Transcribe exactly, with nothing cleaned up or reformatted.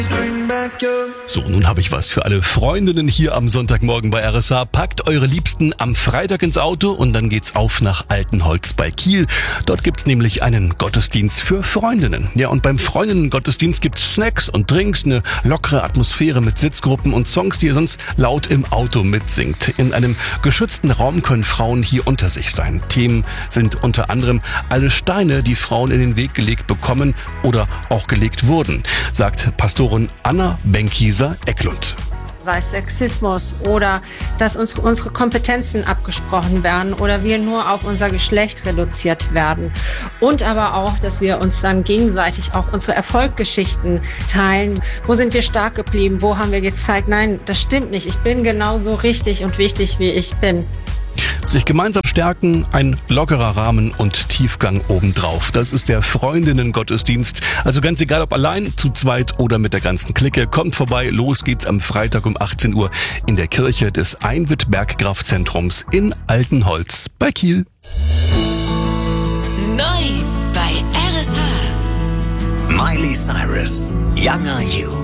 So, nun habe ich was für alle Freundinnen hier am Sonntagmorgen bei R S H. Packt eure Liebsten am Freitag ins Auto und dann geht's auf nach Altenholz bei Kiel. Dort gibt's nämlich einen Gottesdienst für Freundinnen. Ja, und beim Freundinnen-Gottesdienst gibt's Snacks und Drinks, eine lockere Atmosphäre mit Sitzgruppen und Songs, die ihr sonst laut im Auto mitsingt. In einem geschützten Raum können Frauen hier unter sich sein. Themen sind unter anderem alle Steine, die Frauen in den Weg gelegt bekommen oder auch gelegt wurden, sagt Pastorin Anna Benckiser-Ecklund. Sei es Sexismus oder dass uns unsere Kompetenzen abgesprochen werden oder wir nur auf unser Geschlecht reduziert werden. Und aber auch, dass wir uns dann gegenseitig auch unsere Erfolgsgeschichten teilen. Wo sind wir stark geblieben? Wo haben wir gezeigt, nein, das stimmt nicht. Ich bin genauso richtig und wichtig, wie ich bin. Sich gemeinsam stärken, ein lockerer Rahmen und Tiefgang obendrauf. Das ist der Freundinnen-Gottesdienst. Also ganz egal, ob allein, zu zweit oder mit der ganzen Clique. Kommt vorbei, los geht's am Freitag um achtzehn Uhr in der Kirche des Einwitt-Berggraf-Zentrums in Altenholz bei Kiel. Neu bei R S H. Miley Cyrus, Younger You.